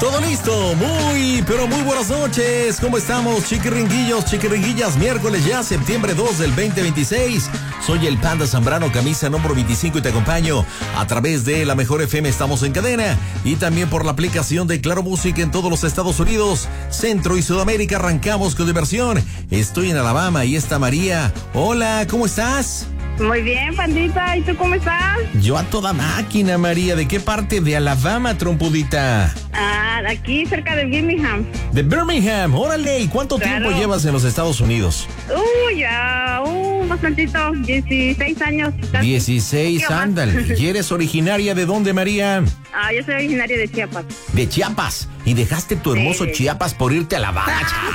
Todo listo, pero muy buenas noches. ¿Cómo estamos, chiquiringuillos, chiquiringuillas? Miércoles ya, septiembre 2 del 2026. Soy el Panda Zambrano, camisa número 25 y te acompaño a través de la Mejor FM. Estamos en cadena y también por la aplicación de Claro Música en todos los Estados Unidos, Centro y Sudamérica. Arrancamos con diversión. Estoy en Alabama y está María. Hola, ¿cómo estás? Muy bien, Pandita. ¿Y tú cómo estás? Yo a toda máquina, María. ¿De qué parte de Alabama, trompudita? Aquí cerca de Birmingham. De Birmingham, órale. ¿Y cuánto tiempo llevas en los Estados Unidos? Ya, bastantito, 16 años. 16, ándale. ¿Y eres originaria de dónde, María? Yo soy originaria de Chiapas. De Chiapas. ¿Y dejaste tu hermoso Chiapas por irte a Alabama?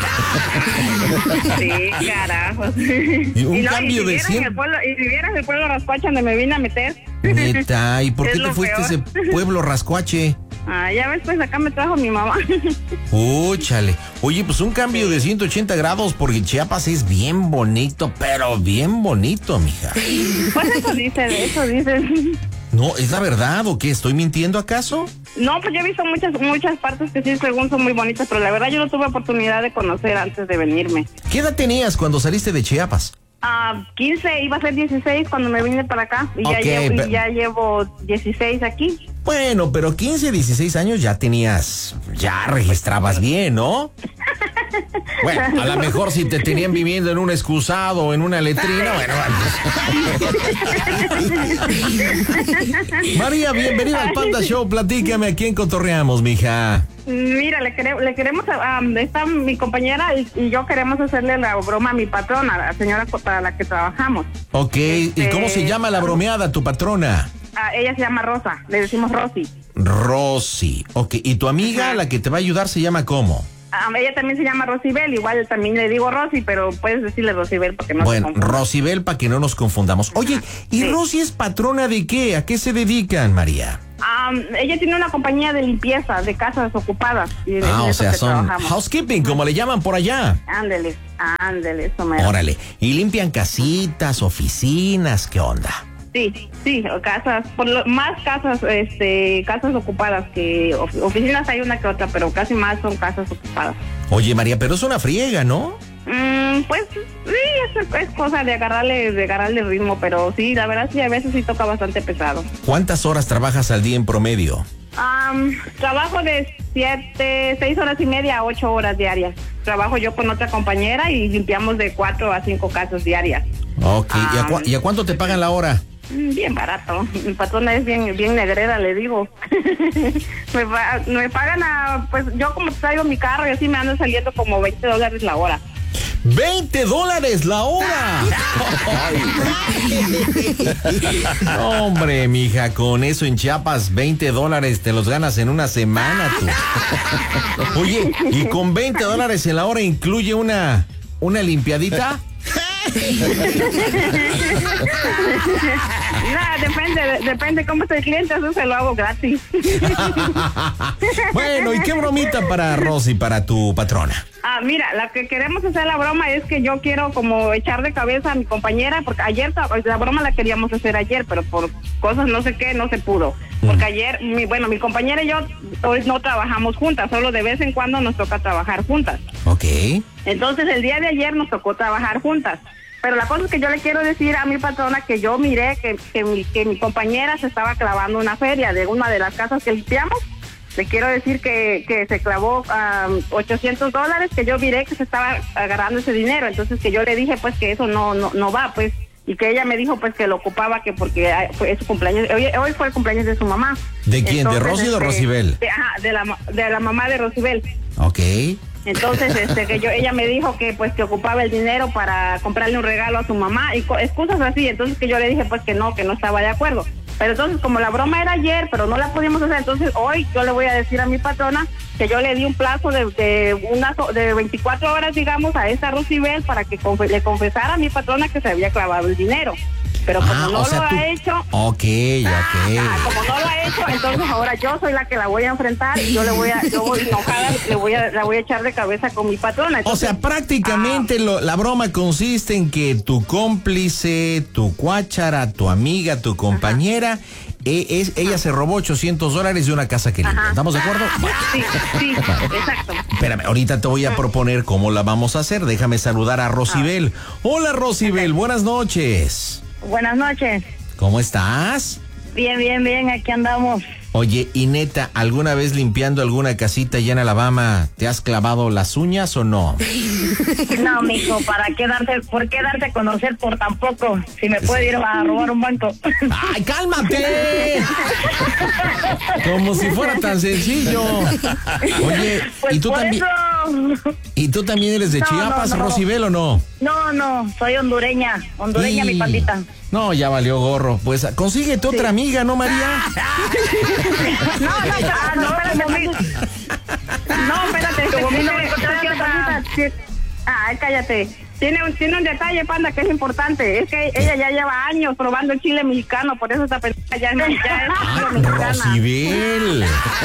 Sí, carajo. Y un cambio de 100. Y si vieras el pueblo Rascuache donde me vine a meter. Neta, ¿y por qué te fuiste a ese pueblo Rascuache? Ya ves, pues acá me trajo mi mamá. Chale. Oye, pues un cambio de 180 grados porque Chiapas es bien bonito, pero bien bonito, mija. Pues eso dicen. No, ¿es la verdad o qué? ¿Estoy mintiendo acaso? No, pues yo he visto muchas partes que sí, según son muy bonitas, pero la verdad yo no tuve oportunidad de conocer antes de venirme. ¿Qué edad tenías cuando saliste de Chiapas? 15, iba a ser 16 cuando me vine para acá y ya llevo 16 aquí. Bueno, pero 15, 16 años ya registrabas bien, ¿no? Bueno, a lo mejor si te tenían viviendo en un excusado o en una letrina, bueno. María, bienvenida al Panda Show. Platícame, ¿a quién cotorreamos, mija? Mira, le queremos, está mi compañera y yo queremos hacerle la broma a mi patrona, a la señora para la que trabajamos. Ok, ¿y cómo se llama la bromeada, tu patrona? Ella se llama Rosa, le decimos Rosy. Rosy, ok, ¿y tu amiga, la que te va a ayudar, se llama cómo? Ella también se llama Rosibel, igual también le digo Rosy, pero puedes decirle Rosibel porque no se confunda. Rosibel para que no nos confundamos. Oye, ¿y sí. Rosy es patrona de qué? ¿A qué se dedican, María? Ella tiene una compañía de limpieza de casas ocupadas. Y o sea, son housekeeping, como le llaman por allá. Ándele, eso mero. Órale, ¿y limpian casitas, oficinas? ¿Qué onda? Sí, casas, más casas, casas ocupadas que oficinas hay una que otra, pero casi más son casas ocupadas. Oye, María, pero es una friega, ¿no? Pues sí, es cosa de agarrarle ritmo, pero sí, la verdad sí, a veces sí toca bastante pesado. ¿Cuántas horas trabajas al día en promedio? Trabajo de 6 horas y media a 8 horas diarias. Trabajo yo con otra compañera y limpiamos de 4 a 5 casas diarias. Ok, ¿y a cuánto te pagan la hora? Bien barato. Mi patrona es bien negrera, le digo. me pagan pues yo como traigo mi carro y así me ando saliendo como $20 la hora. $20 la hora. No, hombre, mija, con eso en Chiapas, $20 te los ganas en una semana, tú. Oye, ¿y con $20 en la hora incluye una limpiadita? Depende cómo esté el cliente, eso se lo hago gratis. Bueno, ¿y qué bromita para Rosy, para tu patrona? Mira, la que queremos hacer la broma es que yo quiero como echar de cabeza a mi compañera, porque ayer, la broma la queríamos hacer ayer, pero por cosas no sé qué, no se pudo. Porque ayer, mi compañera y yo hoy no trabajamos juntas, solo de vez en cuando nos toca trabajar juntas. Ok. Entonces el día de ayer nos tocó trabajar juntas. Pero la cosa es que yo le quiero decir a mi patrona que yo miré que mi compañera se estaba clavando una feria de una de las casas que limpiamos. Le quiero decir que se clavó $800, que yo miré que se estaba agarrando ese dinero. Entonces que yo le dije pues que eso no va, pues. Y que ella me dijo pues que lo ocupaba, que porque fue su cumpleaños. Hoy fue el cumpleaños de su mamá. ¿De quién? Entonces, ¿de Rosy o de Rosibel? De la mamá de Rosibel. Ok. Entonces, ella me dijo que pues que ocupaba el dinero para comprarle un regalo a su mamá y excusas así. Entonces que yo le dije pues que no estaba de acuerdo. Pero entonces como la broma era ayer, pero no la pudimos hacer, entonces hoy yo le voy a decir a mi patrona que yo le di un plazo de 24 horas, digamos, a esta Rosibel para que le confesara a mi patrona que se había clavado el dinero. Pero como no lo ha hecho... Ok. Como no lo ha hecho, entonces ahora yo soy la que la voy a enfrentar y yo voy enojada, la voy a echar de cabeza con mi patrona. Entonces, o sea, prácticamente la broma consiste en que tu cómplice, tu cuáchara, tu amiga, tu compañera, ella se robó $800 de una casa que limpia. ¿Estamos de acuerdo? Sí, exacto. Espérame, ahorita te voy a proponer cómo la vamos a hacer. Déjame saludar a Rosibel. Hola, Rosibel, buenas noches. Buenas noches. ¿Cómo estás? Bien, aquí andamos. Oye, y neta, ¿alguna vez limpiando alguna casita allá en Alabama te has clavado las uñas o no? No, mijo, ¿por qué darte a conocer por tan poco? Si me puede ir a robar un banco. ¡Ay, cálmate! Como si fuera tan sencillo. Oye, Pues ¿y tú por también? eso... ¿Y tú también eres de Chiapas, no. Rosibel, o no? No, soy hondureña, Y- mi pandita. No, ya valió gorro. Pues consíguete otra amiga, ¿no, María? Espérate, como mi nombre cállate. Tiene un detalle, panda, que es importante. Es que ella ya lleva años probando el chile mexicano, por eso esta persona ya es mexicana. Rosibel.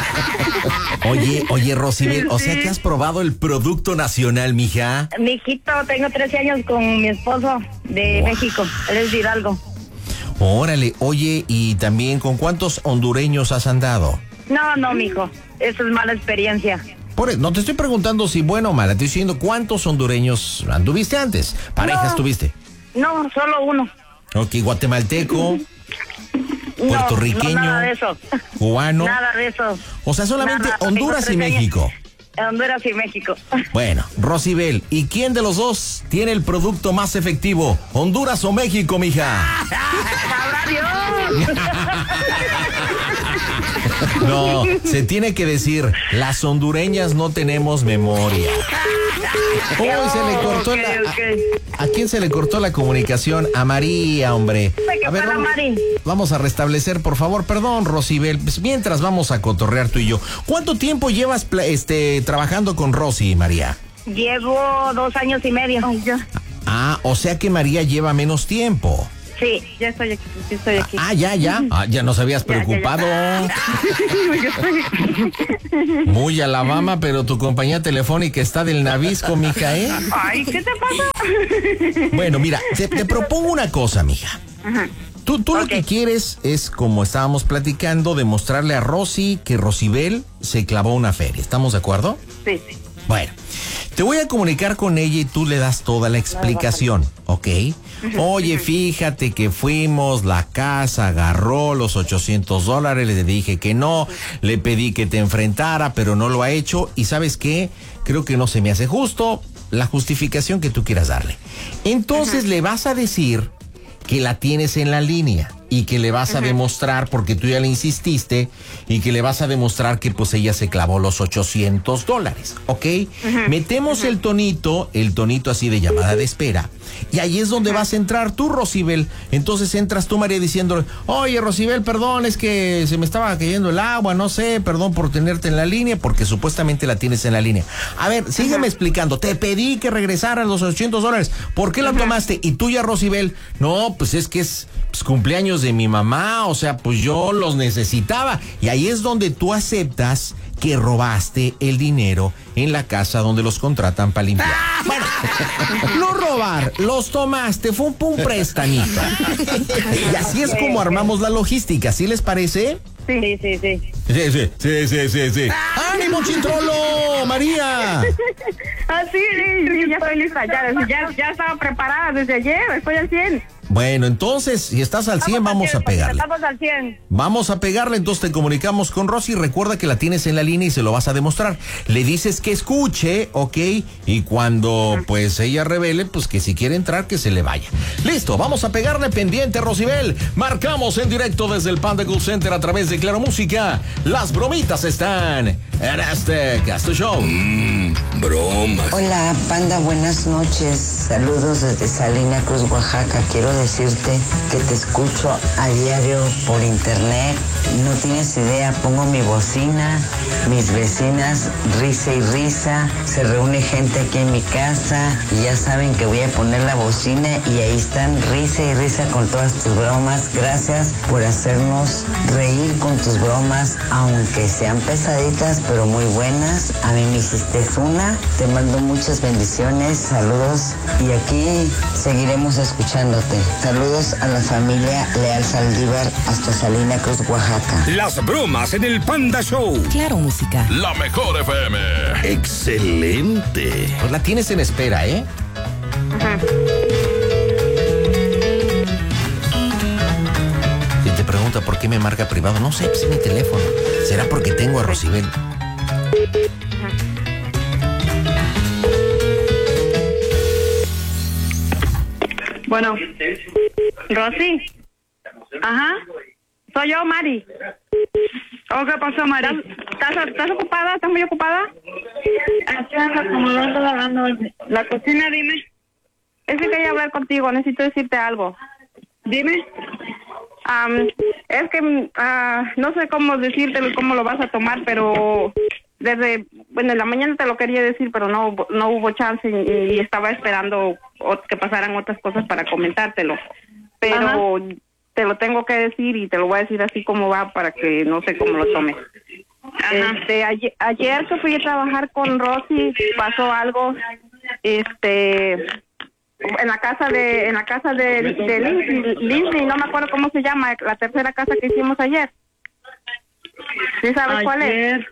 Oye, Rosibel, o sea que has probado el producto nacional, mija. Mijito, tengo 13 años con mi esposo de México. Él es de Hidalgo. Órale, oye, y también, ¿con cuántos hondureños has andado? No, mijo. Eso es mala experiencia. No te estoy preguntando si bueno o mala, te estoy diciendo cuántos hondureños anduviste antes. ¿Parejas tuviste? No, solo uno. Ok, guatemalteco, puertorriqueño, No, nada de eso. cubano. Nada de eso. O sea, solamente Nada, Honduras y tengo 13 años. México. Honduras y México. Bueno, Rosibel, ¿y quién de los dos tiene el producto más efectivo? ¿Honduras o México, mija? ¡Sabrá Dios! No, se tiene que decir, las hondureñas no tenemos memoria. Uy, se le cortó ¿A quién se le cortó la comunicación? A María, hombre. A ver, vamos a restablecer, por favor. Perdón, Rosibel. Pues mientras vamos a cotorrear tú y yo. ¿Cuánto tiempo llevas trabajando con Rosy, María? Llevo 2 años y medio. Ah, o sea que María lleva menos tiempo. Sí, ya estoy aquí. Ya nos habías preocupado. Muy Alabama, pero tu compañía telefónica está del Nabisco, mija, ¿eh? Ay, ¿qué te pasa? Bueno, mira, te propongo una cosa, mija. Ajá. Tú lo que quieres es, como estábamos platicando, demostrarle a Rosy que Rosibel se clavó una feria. ¿Estamos de acuerdo? Sí. Bueno, te voy a comunicar con ella y tú le das toda la explicación, ¿ok? Oye, fíjate que fuimos, la casa agarró los $800, le dije que no, le pedí que te enfrentara, pero no lo ha hecho. Y ¿sabes qué? Creo que no se me hace justo la justificación que tú quieras darle. Entonces le vas a decir que la tienes en la línea y que le vas a demostrar, porque tú ya le insististe, y que le vas a demostrar que pues ella se clavó los $800, ¿ok? Metemos el tonito así de llamada de espera, y ahí es donde vas a entrar tú, Rosibel. Entonces entras tú, María, diciéndole, oye, Rosibel, perdón, es que se me estaba cayendo el agua, no sé, perdón por tenerte en la línea, porque supuestamente la tienes en la línea. A ver, sígueme explicando, te pedí que regresaran los $800, ¿por qué la tomaste? Y tú ya, Rosibel, no, pues es que es cumpleaños de mi mamá, o sea, pues yo los necesitaba. Y ahí es donde tú aceptas que robaste el dinero en la casa donde los contratan para limpiar. Bueno, no robar, los tomaste, fue un prestamito. Y así es como armamos la logística, ¿sí les parece? Sí. Sí. ¡Ánimo, Chitrolo! ¡María! Sí, ya estoy lista, ya estaba preparada desde ayer, estoy al 100. Bueno, entonces, si estás al 100, vamos a pegarle. Estamos al 100. Vamos a pegarle, entonces te comunicamos con Rosy. Recuerda que la tienes en la línea y se lo vas a demostrar. Le dices que escuche, ¿ok? Y cuando, pues, ella revele, pues, que si quiere entrar, que se le vaya. Listo, vamos a pegarle pendiente, Rosibel. Marcamos en directo desde el Panda Cool Center a través de Claro Música. Las bromitas están en este Casto Show. Broma. Hola, Panda, buenas noches. Saludos desde Salina Cruz, Oaxaca. Quiero decirte que te escucho a diario por internet. No tienes idea, pongo mi bocina, mis vecinas, risa y risa. Se reúne gente aquí en mi casa y ya saben que voy a poner la bocina y ahí están risa y risa con todas tus bromas. Gracias por hacernos reír con tus bromas, aunque sean pesaditas, pero muy buenas. A mí me hiciste una. Te mando muchas bendiciones, saludos y aquí seguiremos escuchándote. Saludos a la familia Leal Saldívar hasta Salina Cruz, Oaxaca. Las bromas en el Panda Show. Claro, música. La mejor FM. Excelente. Pues la tienes en espera, ¿eh? Ajá. Si te pregunta por qué me marca privado, no sé, pues es mi teléfono. ¿Será porque tengo a Rosibel? Bueno, Rosy. Ajá. Soy yo, Mari. Oh, ¿qué pasó, Mari? ¿Estás ocupada? ¿Estás muy ocupada? Aquí ando acomodando, lavando la cocina, dime. Es que quería hablar contigo, necesito decirte algo. Dime. Es que no sé cómo decírtelo y cómo lo vas a tomar, pero en la mañana te lo quería decir, pero no hubo chance y estaba esperando que pasaran otras cosas para comentártelo. Pero te lo tengo que decir y te lo voy a decir así como va para que no sé cómo lo tomes. Ayer que fui a trabajar con Rosy pasó algo, en la casa de Lindsay, no me acuerdo cómo se llama, la tercera casa que hicimos ayer. ¿Sí sabes cuál es?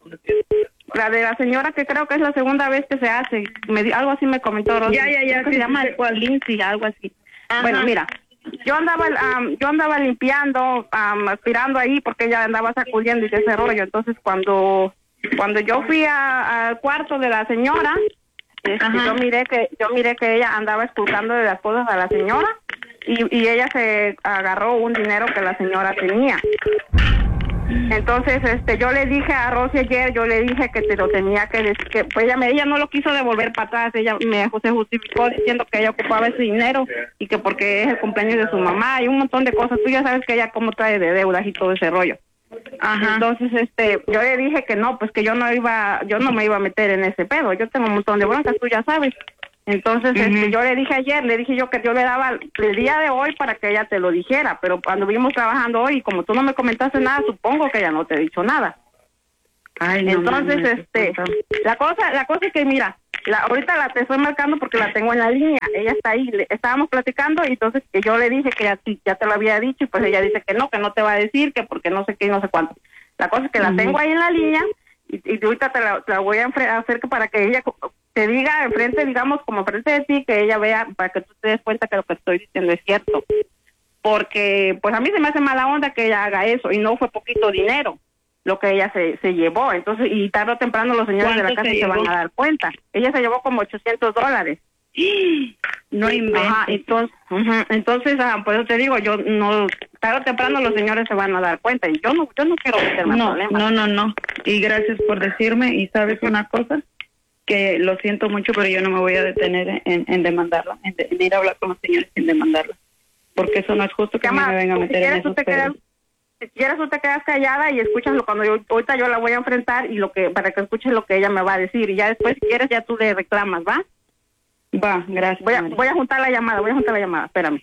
La de la señora que creo que es la segunda vez que se hace. Algo así me comentó Rosy. Ya. Se llama Lindsay, algo así. Ajá. Bueno, mira, yo andaba limpiando, aspirando ahí porque ella andaba sacudiendo y ese rollo. Entonces cuando yo fui al cuarto de la señora, yo miré que ella andaba expulsando de las cosas a la señora y ella se agarró un dinero que la señora tenía. Entonces, yo le dije a Rosy ayer, yo le dije que te lo tenía que decir, que pues ella no lo quiso devolver para atrás, ella se justificó diciendo que ella ocupaba ese dinero y que porque es el cumpleaños de su mamá y un montón de cosas. Tú ya sabes que ella cómo trae de deudas y todo ese rollo. Ajá. Entonces, yo le dije que no, pues que yo no me iba a meter en ese pedo. Yo tengo un montón de broncas, tú ya sabes. Entonces, yo le dije ayer, que yo le daba el día de hoy para que ella te lo dijera, pero cuando vimos trabajando hoy, como tú no me comentaste nada, supongo que ella no te ha dicho nada. Ay, no, entonces, la cosa es que mira, ahorita la te estoy marcando porque la tengo en la línea, ella está ahí, estábamos platicando y entonces que yo le dije que ya te lo había dicho y pues ella dice que no te va a decir, que porque no sé qué y no sé cuánto. La cosa es que la tengo ahí en la línea y ahorita te la voy a hacer para que ella te diga enfrente, digamos, como frente de ti, que ella vea, para que tú te des cuenta que lo que estoy diciendo es cierto. Porque, pues a mí se me hace mala onda que ella haga eso, y no fue poquito dinero lo que ella se llevó. Entonces, y tarde o temprano los señores de la casa se van a dar cuenta. Ella se llevó como $800. No inventes. Ajá, entonces, por eso te digo, tarde o temprano los señores se van a dar cuenta, y yo no quiero meterme en problemas. No. Y gracias por decirme, y sabes una cosa, que lo siento mucho, pero yo no me voy a detener en demandarla, en ir a hablar con los señores sin demandarla, porque eso no es justo que me venga a meter en esos pedos. Si quieres tú te quedas callada y escuchas cuando ahorita yo la voy a enfrentar y para que escuches lo que ella me va a decir, y ya después si quieres ya tú le reclamas, ¿va? Va, gracias. Voy a juntar la llamada, espérame.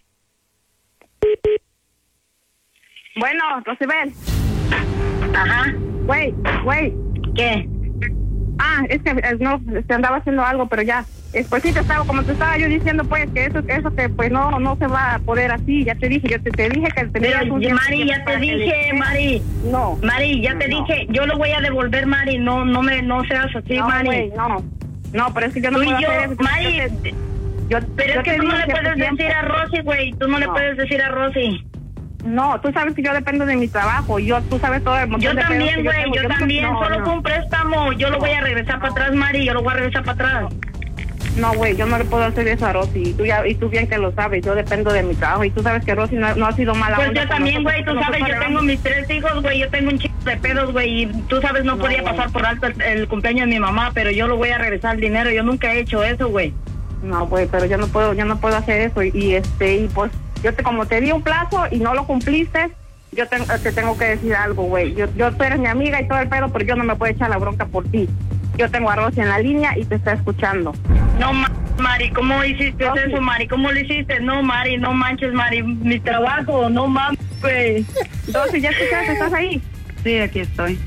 Bueno, Rosibel. Ajá. Güey. ¿Qué? Es que no, se andaba haciendo algo, pero ya. Pues sí, como te estaba yo diciendo, pues, que eso que pues no se va a poder así. Ya te dije, te dije que tenías un... Mari, ya te dije, Mari. No. Mari, ya te dije, yo lo voy a devolver, Mari. No seas así, Mari. Wey, no, pero es que yo no puedo hacer eso. Mari, pero es que tú no le puedes decir a Rosy, güey. Tú no le puedes decir a Rosy. No, tú sabes que yo dependo de mi trabajo. Tú sabes todo el montón de pedos. Yo también. Solo fue un préstamo. Yo lo voy a regresar para atrás, Mari. Yo lo voy a regresar para atrás. No, güey, yo no le puedo hacer eso a Rosy. Y tú bien que lo sabes. Yo dependo de mi trabajo. Y tú sabes que Rosy no ha sido mala onda. Pues yo también, güey. Tú sabes, yo tengo mis 3 hijos, güey. Yo tengo un chico de pedos, güey. Y tú sabes, no podía pasar por alto el cumpleaños de mi mamá. Pero yo lo voy a regresar el dinero. Yo nunca he hecho eso, güey. No, güey, pero yo no puedo hacer eso. Y pues, como te di un plazo y no lo cumpliste, yo te tengo que decir algo, güey. Tú eres mi amiga y todo el pedo, pero yo no me puedo echar la bronca por ti. Yo tengo a Rosy en la línea y te está escuchando. No, Mari, ¿cómo hiciste eso, Mari? ¿Cómo lo hiciste? No, Mari, no manches, Mari. Mi trabajo, no mames, güey. Rosy, ¿ya escuchaste? ¿Estás ahí? Sí, aquí estoy.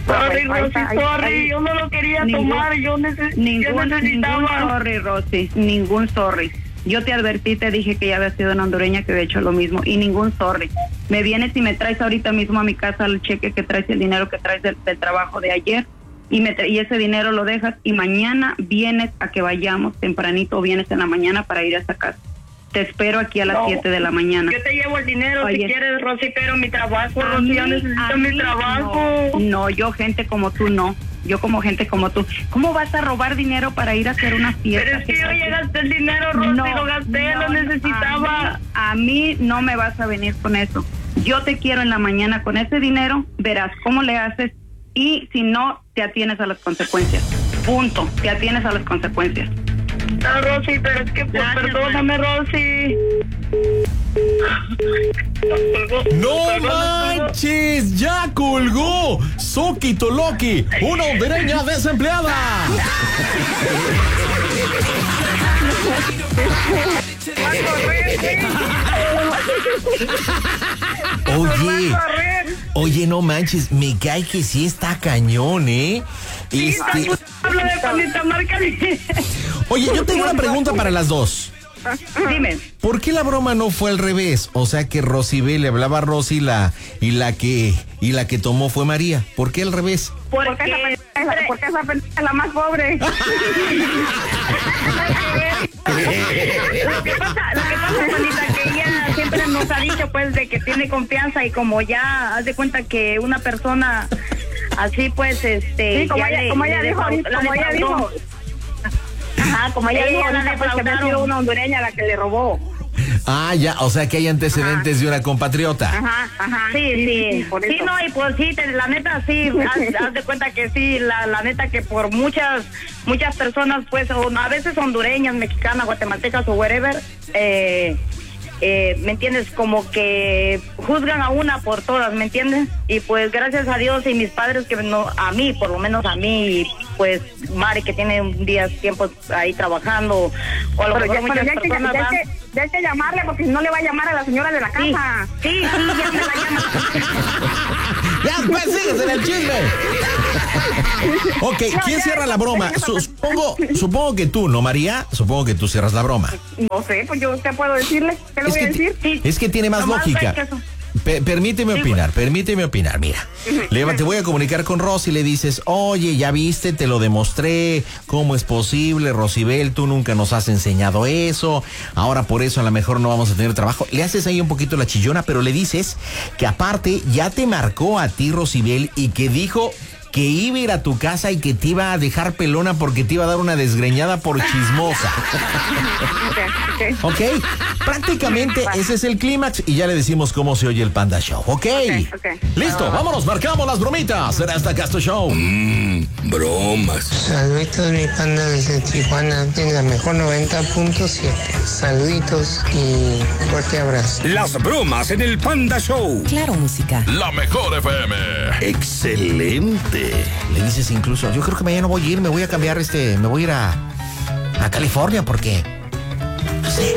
Sorry, yo no lo quería tomar, yo necesitaba. Ningún sorry, Rosy, ningún sorry. Yo te advertí, te dije que ya había sido una hondureña que había hecho lo mismo, y ningún sorry. Me vienes y me traes ahorita mismo a mi casa el cheque que traes, el dinero que traes del trabajo de ayer, y ese dinero lo dejas, y mañana vienes a que vayamos tempranito, o vienes en la mañana para ir a esa casa. Te espero aquí a las 7 de la mañana. Yo te llevo el dinero. Oye, si quieres, Rosy, pero mi trabajo, Rosy, yo necesito mi trabajo. No, yo gente como tú no. Yo como gente como tú. ¿Cómo vas a robar dinero para ir a hacer una fiesta? Pero es que yo ya gasté el dinero, Rosy, lo gasté, lo necesitaba. A mí no me vas a venir con eso. Yo te quiero en la mañana con ese dinero, verás cómo le haces, y si no, te atienes a las consecuencias. Punto, te atienes a las consecuencias. No, Rosy, pero es que perdóname, Rosy. ¡No manches! ¡Ya colgó! ¡Soki Toloki! ¡Una hondureña desempleada! Oye, no manches, me cae que sí está cañón, ¿eh? Oye, yo tengo una pregunta para las dos. Dime. ¿Por qué la broma no fue al revés? O sea, que Rosibel le hablaba a Rosy y la que tomó fue María. ¿Por qué al revés? Porque esa persona es la más pobre. Lo que pasa, Juanita, que ella siempre nos ha dicho, pues, de que tiene confianza, y como ya haz de cuenta que una persona así, pues, sí, como ella dijo. Ajá, como ella dijo, pues, que ha sido una hondureña la que le robó. Ah, ya, o sea que hay antecedentes de una compatriota. Ajá. Sí, por eso. Sí, no, y pues sí, la neta, sí, haz de cuenta que sí, la neta que por muchas personas, pues, a veces hondureñas, mexicanas, guatemaltecas o wherever, ¿me entiendes? Como que juzgan a una por todas, ¿me entiendes? Y pues gracias a Dios y mis padres, que no, a mí, por lo menos a mí, pues Mari, que tiene un día tiempo ahí trabajando, o a lo mejor muchas personas ya hay que llamarle, porque si no le va a llamar a la señora de la casa. Sí, ya me la llama. Ya, pues sigues en el chisme. Ok, ¿quién cierra la broma? Supongo que tú, ¿no, María? Supongo que tú cierras la broma. No sé, pues yo, ¿qué puedo decirle? ¿Qué le voy a decir? Sí. Es que tiene más lógica. Permíteme opinar, mira. Te voy a comunicar con Rosy y le dices, oye, ya viste, te lo demostré, ¿cómo es posible, Rosibel? Tú nunca nos has enseñado eso, ahora por eso a lo mejor no vamos a tener trabajo. Le haces ahí un poquito la chillona, pero le dices que aparte ya te marcó a ti, Rosibel, y que dijo que iba a ir a tu casa y que te iba a dejar pelona porque te iba a dar una desgreñada por chismosa. Ok, prácticamente ese es el clímax, y ya le decimos cómo se oye el Panda Show. Ok. Listo, vámonos, marcamos las bromitas. Será hasta Casto Show. Bromas. Saluditos, mi Panda, desde Tijuana, en la mejor 90.7. Saluditos y fuerte abrazo. Las bromas en el Panda Show. Claro, música. La mejor FM. Excelente. Le dices incluso, yo creo que mañana voy a ir, me voy a cambiar me voy a ir a California porque no sé.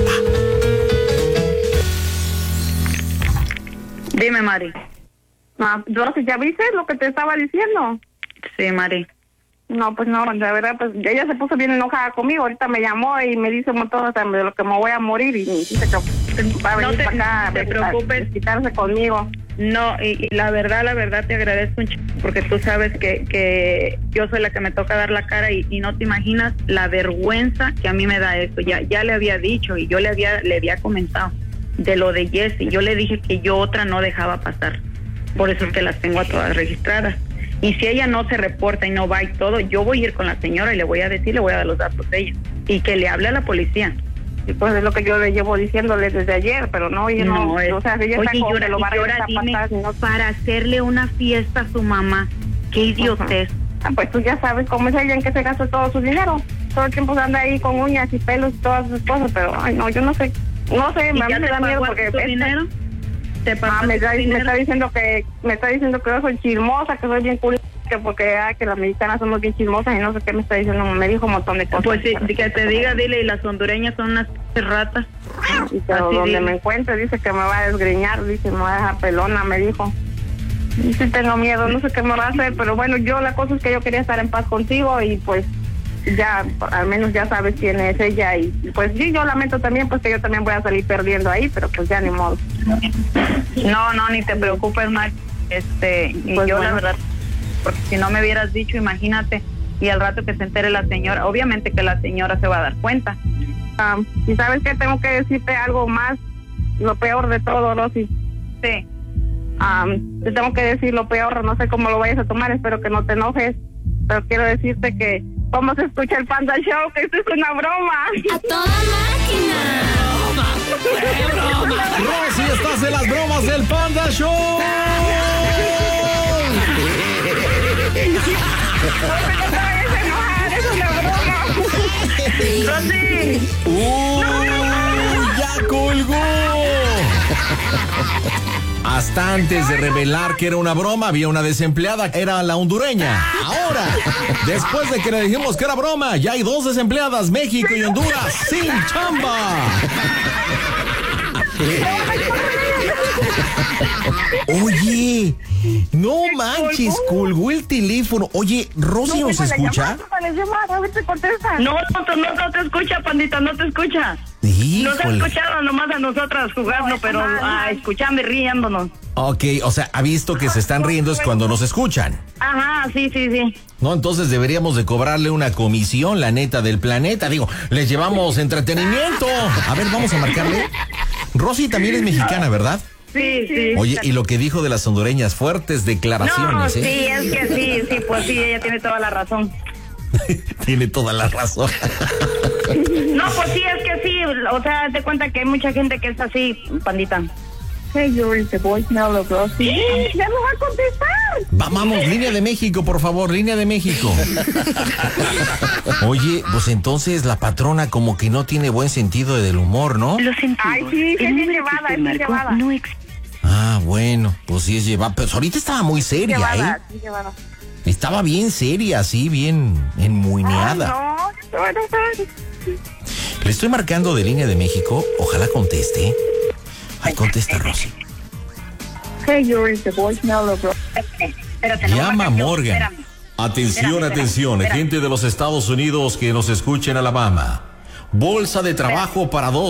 Dime, Mari. Rosy, ¿ya viste lo que te estaba diciendo? Sí, Mari. No, pues no, la verdad, pues ella se puso bien enojada conmigo. Ahorita me llamó y me dice un montón hasta de lo que me voy a morir, y dice que va a venir para acá, te preocupes, a quitarse conmigo. No, y la verdad te agradezco un chico, porque tú sabes que yo soy la que me toca dar la cara, y no te imaginas la vergüenza que a mí me da esto. Ya le había dicho, y yo le había comentado de lo de Jessie. Yo le dije que yo otra no dejaba pasar, por eso es que las tengo a todas registradas. Y si ella no se reporta y no va y todo, yo voy a ir con la señora y le voy a dar los datos de ella, y que le hable a la policía. Y pues es lo que yo le llevo diciéndole desde ayer, pero no, ella no, o sea, ella está como que lo va a regresar para atrás, ¿no? Para hacerle una fiesta a su mamá, qué idiotez. Pues tú ya sabes cómo es ella, en qué se gasta todo su dinero. Todo el tiempo se anda ahí con uñas y pelos y todas esas cosas, pero ay no, yo no sé, a mí me da miedo porque dinero. Me está diciendo que yo soy chismosa, que soy bien curiosa, que porque que las mexicanas somos bien chismosas, y no sé qué me está diciendo, me dijo un montón de cosas. Pues sí, que te diga, dile, y las hondureñas son unas ratas. Y que donde me encuentre dice que me va a desgreñar, dice, me va a dejar pelona, me dijo. Sí tengo miedo, no sé qué me va a hacer, pero bueno, la cosa es que yo quería estar en paz contigo y pues ya, al menos ya sabes quién es ella y pues sí, yo lamento también pues que yo también voy a salir perdiendo ahí, pero pues ya ni modo. No, ni te preocupes, Max. Y pues yo bueno. la verdad, porque si no me hubieras dicho, imagínate, y al rato que se entere la señora, obviamente que la señora se va a dar cuenta. Y sabes que tengo que decirte algo más, lo peor de todo, Rosy. Sí. Te tengo que decir lo peor, no sé cómo lo vayas a tomar, espero que no te enojes, pero quiero decirte que cómo se escucha el Panda Show, que esto es una broma. ¡A toda máquina! Rosy, estás en las bromas del Panda Show. No te vayas a enojar, es una broma. Rosy. ¡Ya colgó! Hasta antes de revelar que era una broma, había una desempleada, era la hondureña. Ahora, después de que le dijimos que era broma, ya hay 2 desempleadas, México y Honduras, sin chamba. Oye, no manches, colgó el teléfono. Oye, ¿Rosy nos escucha? No te escucha, pandita, no te escucha. Nos ha escuchado nomás a nosotras jugando, pero escuchando y riéndonos. Ok, o sea, ha visto que se están riendo es cuando nos escuchan. Ajá, sí. No, entonces deberíamos de cobrarle una comisión, la neta del planeta. Digo, les llevamos entretenimiento. A ver, vamos a marcarle. Rosy también es mexicana, ¿verdad? Sí. Oye, y lo que dijo de las hondureñas, fuertes declaraciones, No, ¿eh? sí, es que sí, pues sí, ella tiene toda la razón. Tiene toda la razón. No, pues sí, es que sí, o sea, te cuenta que hay mucha gente que es así, pandita. Hey, you're in the voicemail of Rosy. Ya no va a contestar. Vamos, línea de México, por favor, línea de México. Oye, pues entonces la patrona como que no tiene buen sentido del humor, ¿no? Lo sentimos. Ay, sí, es llevada. No existe. Ah, bueno, pues sí es llevada. Pero ahorita estaba muy seria, Llevada. Estaba bien seria, así, bien enmuineada. No, te voy a enojar. Le estoy marcando de línea de México, ojalá conteste. Ay, contesta, Rosy. Hey, you're in the voicemail of Rosy. Espérate, no, Llama Maca, Morgan. espérame. Atención, Espérame. gente de los Estados Unidos que nos escucha en Alabama. Bolsa de trabajo para 2